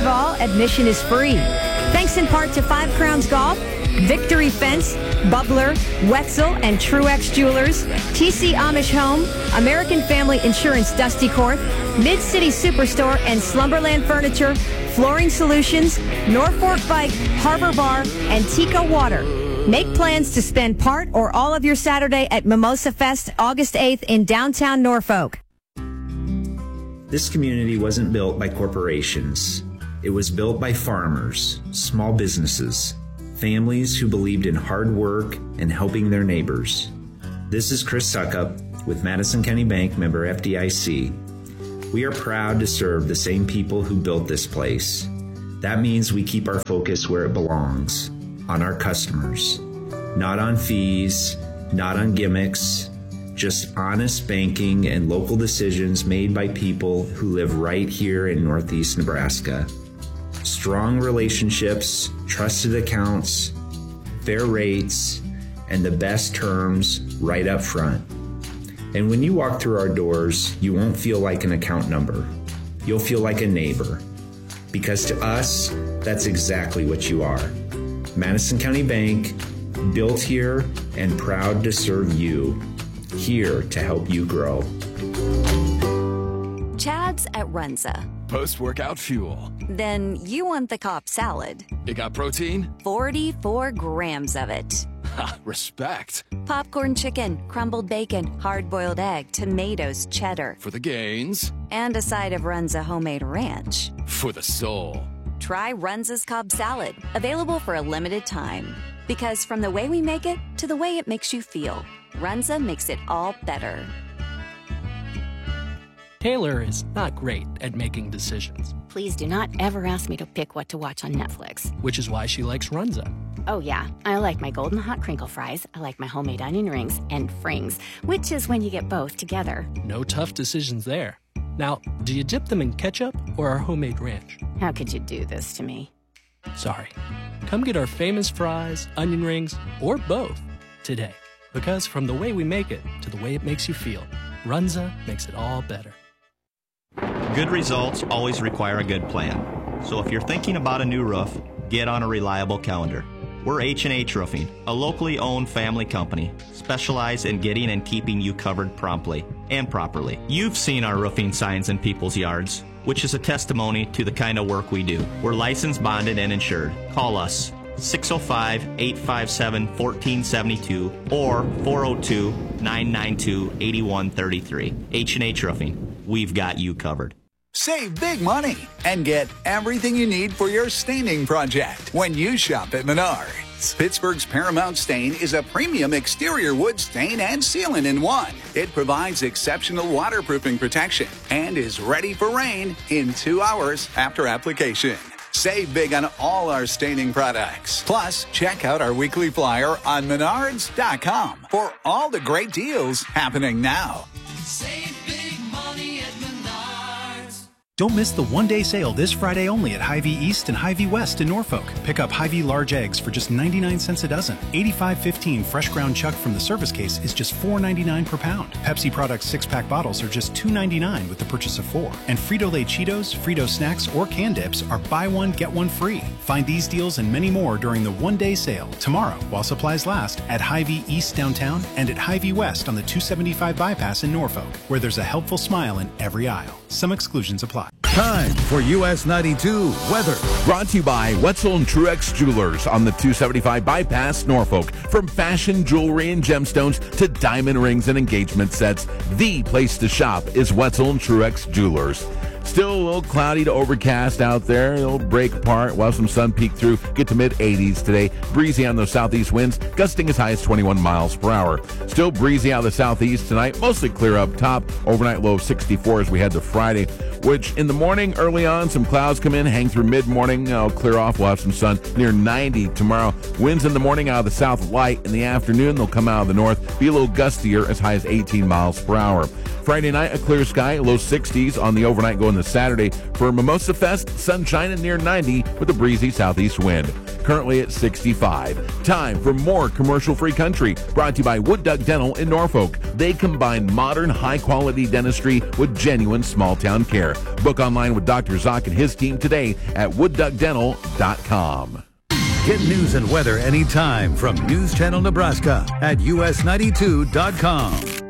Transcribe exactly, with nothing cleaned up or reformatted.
of all, admission is free. Thanks in part to Five Crowns Golf, Victory Fence, Bubbler, Wetzel, and Truex Jewelers, T C Amish Home, American Family Insurance Dusty Corp, Mid-City Superstore and Slumberland Furniture, Flooring Solutions, Norfolk Bike, Harbor Bar, and Tico Water. Make plans to spend part or all of your Saturday at Mimosa Fest August eighth in downtown Norfolk. This community wasn't built by corporations. It was built by farmers, small businesses, families who believed in hard work and helping their neighbors. This is Chris Suckup with Madison County Bank, member F D I C. We are proud to serve the same people who built this place. That means we keep our focus where it belongs, on our customers. Not on fees, not on gimmicks, just honest banking and local decisions made by people who live right here in Northeast Nebraska. Strong relationships, trusted accounts, fair rates, and the best terms right up front. And when you walk through our doors, you won't feel like an account number. You'll feel like a neighbor. Because to us, that's exactly what you are. Madison County Bank, built here and proud to serve you. Here to help you grow. Chad's at Runza. Post-workout fuel. Then you want the Cobb salad. It got protein? forty-four grams of it. Ha, respect. Popcorn chicken, crumbled bacon, hard-boiled egg, tomatoes, cheddar. For the gains. And a side of Runza homemade ranch. For the soul. Try Runza's Cobb salad, available for a limited time. Because from the way we make it to the way it makes you feel, Runza makes it all better. Taylor is not great at making decisions. Please do not ever ask me to pick what to watch on Netflix. Which is why she likes Runza. Oh yeah, I like my golden hot crinkle fries, I like my homemade onion rings, and frings, which is when you get both together. No tough decisions there. Now, do you dip them in ketchup or our homemade ranch? How could you do this to me? Sorry. Come get our famous fries, onion rings, or both today. Because from the way we make it to the way it makes you feel, Runza makes it all better. Good results always require a good plan. So if you're thinking about a new roof, get on a reliable calendar. We're H and H Roofing, a locally owned family company, specialized in getting and keeping you covered promptly and properly. You've seen our roofing signs in people's yards, which is a testimony to the kind of work we do. We're licensed, bonded, and insured. Call us six oh five, eight five seven, one four seven two or four oh two, nine nine two, eight one three three. H and H Roofing. We've got you covered. Save big money and get everything you need for your staining project when you shop at Menards. Pittsburgh's Paramount Stain is a premium exterior wood stain and sealant in one. It provides exceptional waterproofing protection and is ready for rain in two hours after application. Save big on all our staining products. Plus, check out our weekly flyer on menards dot com for all the great deals happening now. Save big money at Menards. Don't miss the one-day sale this Friday only at Hy-Vee East and Hy-Vee West in Norfolk. Pick up Hy-Vee large eggs for just ninety-nine cents a dozen. eighty-five fifteen fresh ground chuck from the service case is just four ninety-nine per pound. Pepsi Products six-pack bottles are just two ninety-nine with the purchase of four. And Frito-Lay Cheetos, Frito Snacks, or Can Dips are buy one, get one free. Find these deals and many more during the one-day sale tomorrow while supplies last at Hy-Vee East downtown and at Hy-Vee West on the two seventy-five bypass in Norfolk, where there's a helpful smile in every aisle. Some exclusions apply. Time for U S ninety-two weather. Brought to you by Wetzel and Truex Jewelers on the two seventy-five bypass, Norfolk. From fashion jewelry and gemstones to diamond rings and engagement sets, the place to shop is Wetzel and Truex Jewelers. Still a little cloudy to overcast out there. It'll break apart while some sun peek through. Get to mid eighties today. Breezy on those southeast winds, gusting as high as twenty-one miles per hour. Still breezy out of the southeast tonight. Mostly clear up top. Overnight low of sixty-four as we head to Friday, which in the morning, early on, some clouds come in, hang through mid-morning. It'll clear off. We'll have some sun near ninety tomorrow. Winds in the morning out of the south light. In the afternoon, they'll come out of the north. Be a little gustier as high as eighteen miles per hour. Friday night, a clear sky, low sixties on the overnight going to Saturday. For Mimosa Fest, sunshine and near ninety with a breezy southeast wind. currently at sixty-five. Time for more commercial-free country, brought to you by Wood Duck Dental in Norfolk. They combine modern, high-quality dentistry with genuine small-town care. Book online with Doctor Zock and his team today at wood duck dental dot com. Get news and weather anytime from News Channel Nebraska at U S ninety-two dot com.